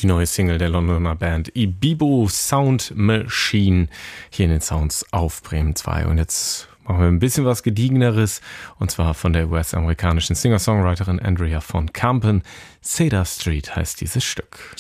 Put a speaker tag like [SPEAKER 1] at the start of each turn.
[SPEAKER 1] die neue Single der Londoner Band Ibibo Sound Machine hier in den Sounds auf Bremen 2. Und jetzt machen wir ein bisschen was Gediegeneres, und zwar von der US-amerikanischen Singer-Songwriterin Andrea von Kampen. Cedar Street heißt dieses Stück.